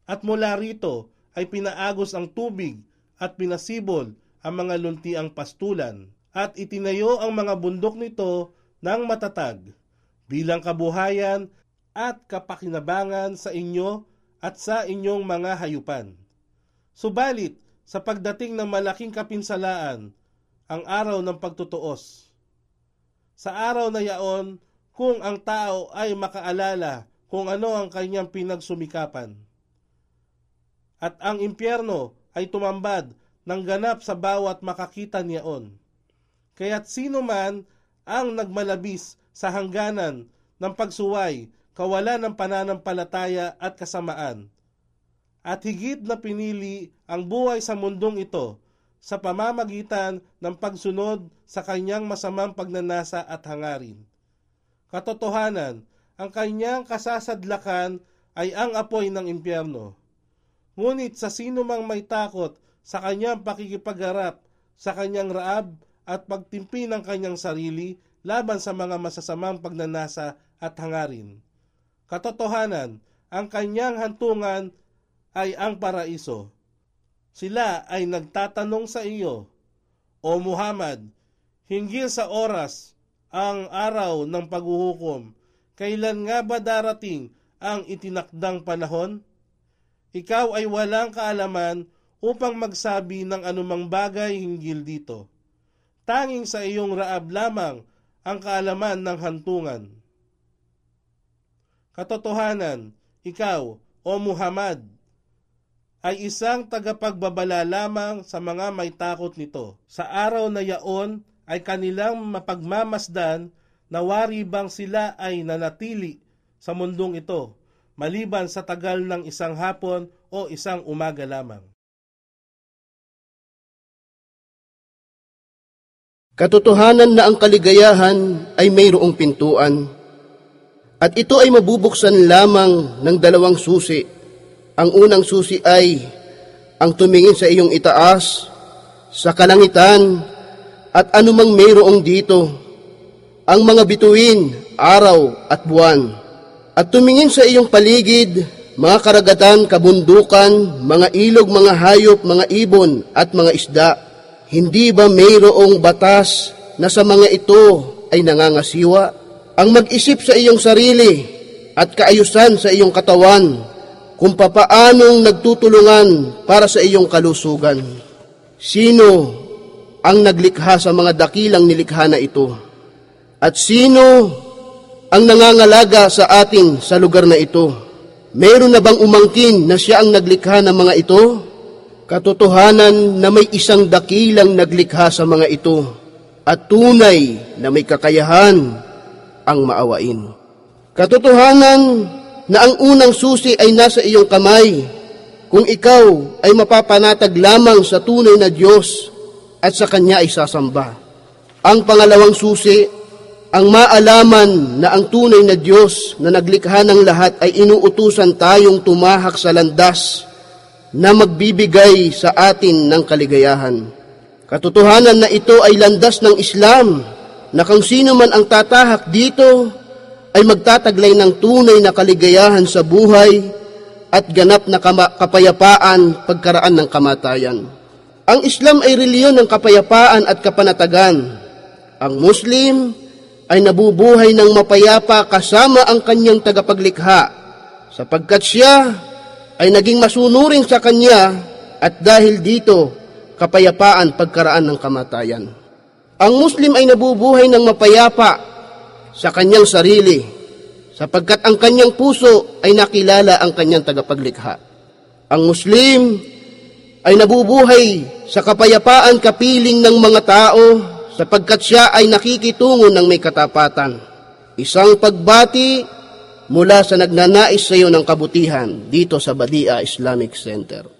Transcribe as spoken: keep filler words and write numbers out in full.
At mula rito ay pinaagos ang tubig at pinasibol ang mga luntiang pastulan at itinayo ang mga bundok nito ng matatag bilang kabuhayan at kapakinabangan sa inyo at sa inyong mga hayupan. Subalit, sa pagdating ng malaking kapinsalaan, ang araw ng pagtutuos. Sa araw na yaon, kung ang tao ay makaalala kung ano ang kanyang pinagsumikapan. At ang impyerno ay tumambad ng ganap sa bawat makakita niyaon. Kaya't sino man ang nagmalabis sa hangganan ng pagsuway, kawalan ng pananampalataya at kasamaan, at higit na pinili ang buhay sa mundong ito sa pamamagitan ng pagsunod sa kanyang masamang pagnanasa at hangarin. Katotohanan, ang kanyang kasasadlakan ay ang apoy ng impyerno. Ngunit sa sino mang may takot sa kanyang pakikipagharap sa kanyang raab at pagtimpi ng kanyang sarili laban sa mga masasamang pagnanasa at hangarin. Katotohanan, ang kanyang hantungan ay ang paraiso. Sila ay nagtatanong sa iyo, O Muhammad, hinggil sa oras, ang araw ng paghuhukom, kailan nga ba darating ang itinakdang panahon? Ikaw ay walang kaalaman upang magsabi ng anumang bagay hinggil dito. Tanging sa iyong raab lamang ang kaalaman ng hantungan. Katotohanan, ikaw, O Muhammad, ay isang tagapagbabala lamang sa mga may takot nito. Sa araw na yaon ay kanilang mapagmamasdan na wari bang sila ay nanatili sa mundong ito, maliban sa tagal ng isang hapon o isang umaga lamang. Katotohanan na ang kaligayahan ay mayroong pintuan, at ito ay mabubuksan lamang ng dalawang susi. Ang unang susi ay ang tumingin sa iyong itaas, sa kalangitan, at anumang mayroong dito, ang mga bituin, araw at buwan, at tumingin sa iyong paligid, mga karagatan, kabundukan, mga ilog, mga hayop, mga ibon, at mga isda. Hindi ba mayroong batas na sa mga ito ay nangangasiwa? Ang mag-isip sa iyong sarili at kaayusan sa iyong katawan kung papaanong nagtutulungan para sa iyong kalusugan. Sino ang naglikha sa mga dakilang nilikha na ito? At sino ang nangangalaga sa atin sa lugar na ito? Mayroon na bang umangkin na siya ang naglikha ng mga ito? Katotohanan na may isang dakilang naglikha sa mga ito at tunay na may kakayahan ang maawain. Katotohanan na ang unang susi ay nasa iyong kamay kung ikaw ay mapapanatag lamang sa tunay na Diyos at sa Kanya ay sasamba. Ang pangalawang susi, ang maalaman na ang tunay na Diyos na naglikha ng lahat ay inuutusan tayong tumahak sa landas na magbibigay sa atin ng kaligayahan. Katotohanan na ito ay landas ng Islam, na kung sino man ang tatahak dito ay magtataglay ng tunay na kaligayahan sa buhay at ganap na kapayapaan pagkaraan ng kamatayan. Ang Islam ay reliyon ng kapayapaan at kapanatagan. Ang Muslim ay nabubuhay ng mapayapa kasama ang kanyang tagapaglikha, sapagkat siya ay naging masunuring sa Kanya at dahil dito, kapayapaan pagkaraan ng kamatayan. Ang Muslim ay nabubuhay ng mapayapa sa kanyang sarili, sapagkat ang kanyang puso ay nakilala ang kanyang tagapaglikha. Ang Muslim ay nabubuhay sa kapayapaan kapiling ng mga tao, sapagkat siya ay nakikitungo ng may katapatan. Isang pagbati mula sa nagnanais sa iyo ng kabutihan dito sa Badia Islamic Center.